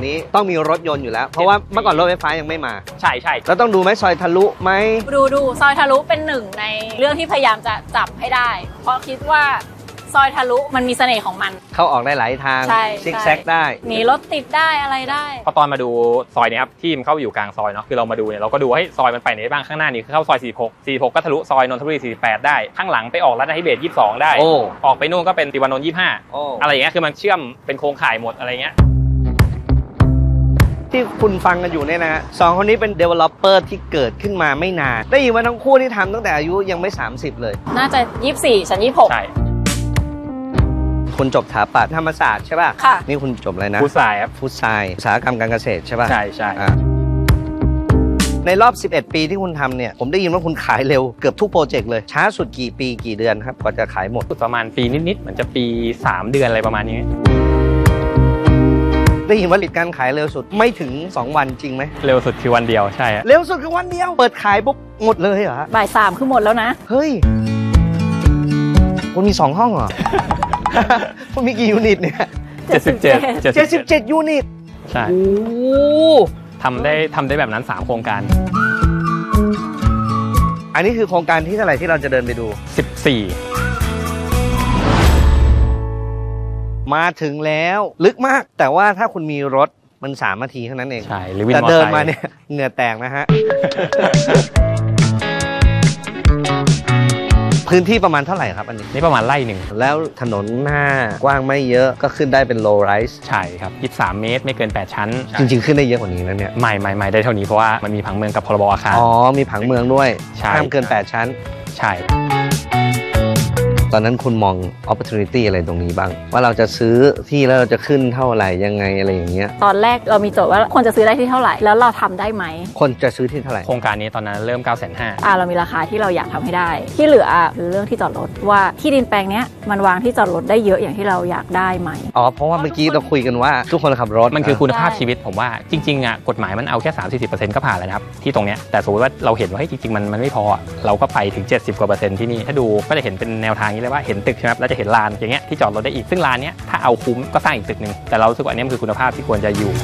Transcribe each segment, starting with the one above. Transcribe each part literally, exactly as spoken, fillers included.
นี้ต้องมีรถยนต์อยู่แล้วเพราะว่าเมื่อก่อนรถไฟฟ้ายังไม่มาใช่ใช่แล้วต้องดูไหมซอยทะลุไหมดูดูซอยทะลุเป็นหนึ่งในเรื่องที่พยายามจะจับให้ได้เพราะคิดว่าซอยทะลุมันมีเสน่ห์ของมันเข้าออกได้หลายทางซิกแซกได้มีรถติดได้อะไรได้พอตอนมาดูซอยนี้ครับที่มันเข้าอยู่กลางซอยเนาะคือเรามาดูเนี่ยเราก็ดูให้ซอยมันไปไหนบ้างข้างหน้านี่คือเข้าซอยสี่สิบหก สี่สิบหกก็ทะลุซอยนนทบุรีสี่สิบแปดได้ข้างหลังไปออกรัตนทิเบศยี่สิบสองได้ออกไปนู่นก็เป็นติวานนท์ยี่สิบห้าอะไรอย่างเงี้ยคือมันเชื่อมเป็นโครงข่ายหมดอะไรเงี้ยที่คุณฟังกันอยู่เนี่ยนะฮะสองคนนี้เป็น developer ที่เกิดขึ้นมาไม่นานได้ยินว่าทั้งคู่ที่ทำตั้งแต่อายุยังไม่สามสิบเลยน่าจะยี่สิบสี่ฉันยี่สิบหกใช่คุณจบสถาปัตย์ธรรมศาสตร์ใช่ป่ะค่ะนี่คุณจบอะไรนะฟู้ดไซน์ครับฟู้ดไซน์อุตสาหกรรมการเกษตรใช่ป่ะใช่ใช่ในรอบสิบเอ็ดปีที่คุณทำเนี่ยผมได้ยินว่าคุณขายเร็วเกือบทุกโปรเจกต์เลยช้าสุดกี่ปีกี่เดือนครับกว่าจะขายหมดประมาณปีนิดๆเหมือนจะปีสามเดือนอะไรประมาณนี้ได้ยินว่าผลิตการขายเร็วสุดไม่ถึงสองวันจริงไหมเร็วสุดคือวันเดียวใช่เร็วสุดคือวันเดียวเปิดขายปุ๊บหมดเลยเหรอบ่ายสามคือหมดแล้วนะเฮ้ยคุณมีสองห้องเหรอ คุณมีกี่ยูนิตเนี่ยเจ็ดสิบเจ็ดเจ็ดสิบเจ็ดยูนิตใช่ทำได้ทำได้แบบนั้นสามโครงการอันนี้คือโครงการที่เท่าไหร่ที่เราจะเดินไปดูสิบสี่มาถึงแล้วลึกมากแต่ว่าถ้าคุณมีรถมันสามนาทีเท่านั้นเองใช่หรือวินมอเตอร์ไซค์แต่เดินมาเนี่ยเหงื่อแตกนะฮะ พื้นที่ประมาณเท่าไหร่ครับอันนี้นี่ประมาณไร่หนึ่งแล้วถนนหน้ากว้างไม่เยอะก็ขึ้นได้เป็น low rise ใช่ครับยี่สิบสามเมตรไม่เกินแปดชั้นจริงๆขึ้นได้เยอะกว่านี้นะเนี่ยไม่ไม่ไม่ได้เท่านี้เพราะว่ามันมีผังเมืองกับพรบอาคารอ๋อมีผังเมืองด้วยห้ามเกินแปดชั้นใช่ตอนนั้นคุณมอง opportunity อะไรตรงนี้บ้างว่าเราจะซื้อที่แล้วเราจะขึ้นเท่าไหร่ยังไงอะไรอย่างเงี้ยตอนแรกเรามีโจทย์ว่าคนจะซื้อได้ที่เท่าไหร่แล้วเราทำได้ไหมคนจะซื้อที่เท่าไหร่โครงการนี้ตอนนั้นเริ่ม เก้าแสนห้าหมื่นอ่าเรามีราคาที่เราอยากทำให้ได้ที่เหลือคือเรื่องที่จอดรถว่าที่ดินแปลงนี้มันวางที่จอดรถได้เยอะอย่างที่เราอยากได้ไหมอ๋อเพราะว่าเมื่อกี้เราคุยกันว่าทุกคนขับรถมันคือคุณภาพชีวิตผมว่าจริงๆอ่ะกฎหมายมันเอาแค่ สามสิบสี่สิบเปอร์เซ็นต์ ก็ผ่านแล้วนะครับที่ตรงเนี้ยแต่สมมติว่าเราเห็นว่าจริงๆมันมันไม่พอเราก็ไปถึงเจ็ดสิบกว่าเปอร์เซ็นต์ที่นี่ถ้าดูก็จะเห็นเป็นแนวทางนี้เลยว่าเห็นตึกใช่ไหมแล้วจะเห็นลานอย่างเงี้ยที่จอดรถได้อีกซึ่งลานเนี้ยถ้าเอาคุ้มก็สร้างอีกตึกนึงแต่เรารู้สึกว่าอันนี้มันคือคุณภาพที่ควรจะอยู่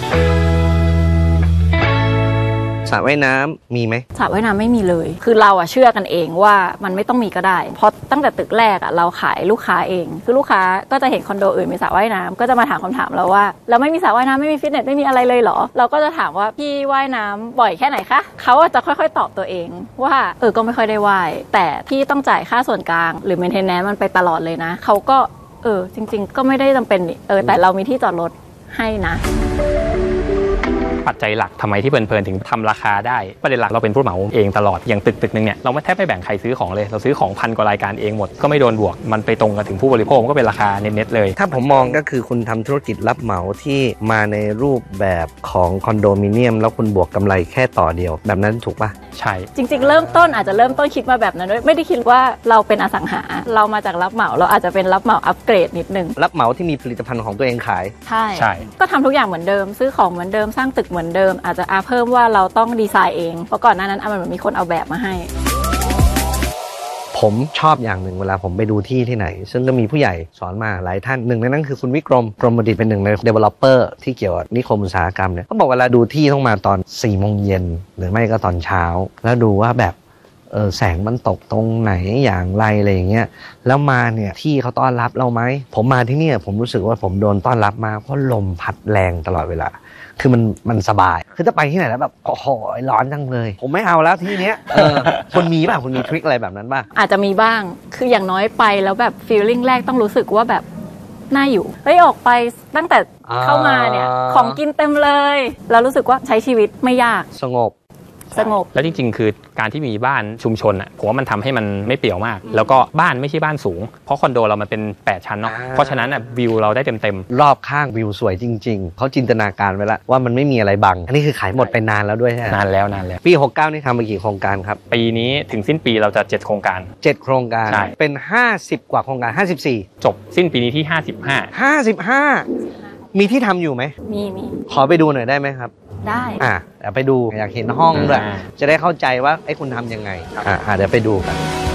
สระว่ายน้ำมีไหมสระว่ายน้ำไม่มีเลยคือเราอะเชื่อกันเองว่ามันไม่ต้องมีก็ได้เพราะตั้งแต่ตึกแรกอะเราขายลูกค้าเองคือลูกค้าก็จะเห็นคอนโดอื่นมีสระว่ายน้ำก็จะมาถามคำถามเราว่าเราไม่มีสระว่ายน้ำไม่มีฟิตเนสไม่มีอะไรเลยเหรอเราก็จะถามว่าพี่ว่ายน้ำบ่อยแค่ไหนคะเขาจะค่อยๆตอบตัวเองว่าเออก็ไม่ค่อยได้ว่ายแต่พี่ต้องจ่ายค่าส่วนกลางหรือเมนเทนแนนซ์มันไปตลอดเลยนะเขาก็เออจริงๆก็ไม่ได้จำเป็นเออแต่เรามีที่จอดรถให้นะปัจจัยหลักทำไมที่เพลินๆถึงทำราคาได้ประเด็นหลักเราเป็นผู้เหมาเองตลอดอย่างตึกตึกนึงเนี่ยเราไม่แทบไม่แบ่งใครซื้อของเลยเราซื้อของพันกว่ารายการเองหมดก็ไม่โดนบวกมันไปตรงกันถึงผู้บริโภคก็เป็นราคาเน็ตๆเลยถ้าผมมองก็คือคุณทำธุรกิจรับเหมาที่มาในรูปแบบของคอนโดมิเนียมแล้วคุณบวกกำไรแค่ต่อเดียวแบบนั้นถูกปะใช่จริงๆเริ่มต้นอาจจะเริ่มต้นคิดมาแบบนั้นด้วยไม่ได้คิดว่าเราเป็นอสังหาเรามาจากรับเหมาเราอาจจะเป็นรับเหมาอัปเกรดนิดนึงรับเหมาที่มีผลิตภัณฑ์ของตัวเองขายใช่ใช่ก็ทำทุกอย่างเหมือนเดิมซื้อของเหมือนเดิมสร้างตึกเหมือนเดิมอาจจะอาเพิ่มว่าเราต้องดีไซน์เองเพราะก่อนหน้านั้นมันเหมือนมีคนเอาแบบมาให้ผมชอบอย่างหนึ่งเวลาผมไปดูที่ที่ไหนซึ่งก็มีผู้ใหญ่สอนมาหลายท่านหนึ่งในนั้นคือคุณวิกรมกรมบัณฑิตเป็นหนึ่งใน developer ที่เกี่ยวกับนิคมอุตสาหกรรมเนี่ยเขาบอกเวลาดูที่ต้องมาตอนสี่โมงเย็นหรือไม่ก็ตอนเช้าแล้วดูว่าแบบเออแสงมันตกตรงไหนอย่างไรอะไรอย่างเงี้ยแล้วมาเนี่ยที่เขาต้อนรับเราไหมผมมาที่นี่ผมรู้สึกว่าผมโดนต้อนรับมาเพราะลมพัดแรงตลอดเวลาคือมันมันสบายคือถ้าไปที่ไหนแล้วแบบโอ้โหร้อนจังเลยผมไม่เอาแล้วที่เนี้ยเออคุณมีป่ะคุณมีทริคอะไรแบบนั้นป่ะอาจจะมีบ้างคืออย่างน้อยไปแล้วแบบฟีลลิ่งแรกต้องรู้สึกว่าแบบน่าอยู่เฮ้ยออกไปตั้งแต่เข้ามาเนี่ยของกินเต็มเลยเรารู้สึกว่าใช้ชีวิตไม่ยากสงบสงบแล้วจริงๆคือการที่มีบ้านชุมชนอ่ะผมว่ามันทำให้มันไม่เปี่ยวมากแล้วก็บ้านไม่ใช่บ้านสูงเพราะคอนโดเรามันเป็นแปดชั้นเนาะเพราะฉะนั้นอ่ะวิวเราได้เต็มๆรอบข้างวิวสวยจริงๆเขาจินตนาการไว้แล้วว่ามันไม่มีอะไรบังอันนี้คือขายหมดไปนานแล้วด้วยใช่ไหมนานแล้วนานแล้วปีหกสิบเก้านี่ทำไปกี่โครงการครับปีนี้ถึงสิ้นปีเราจะเจ็ดโครงการเจ็ดโครงการเป็นห้าสิบกว่าโครงการห้าสิบสี่จบสิ้นปีนี้ที่ห้าสิบห้าห้าสิบห้ามีที่ทำอยู่ไหมมีมีขอไปดูหน่อยได้ไหมครับได้อ่ะเดี๋ยวไปดูอยากเห็นห้องด้วยจะได้เข้าใจว่าไอ้คุณทำยังไงอ่ะเดี๋ยวไปดูกัน